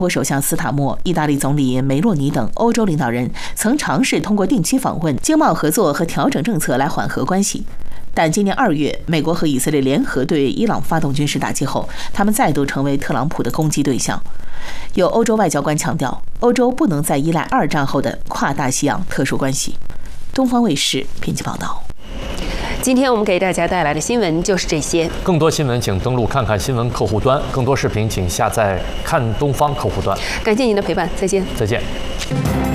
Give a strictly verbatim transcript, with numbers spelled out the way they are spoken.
国首相斯塔默、意大利总理梅洛尼等欧洲领导人曾尝试通过定期访问、经贸合作和调整政策来缓和关系。但今年二月，美国和以色列联合对伊朗发动军事打击后，他们再度成为特朗普的攻击对象。有欧洲外交官强调，欧洲不能再依赖二战后的跨大西洋特殊关系。东方卫视编辑报道。 今天我们给大家带来的新闻就是这些。 更多新闻请登录看看新闻客户端，更多视频请下载看东方客户端。 感谢您的陪伴，再见。 再见。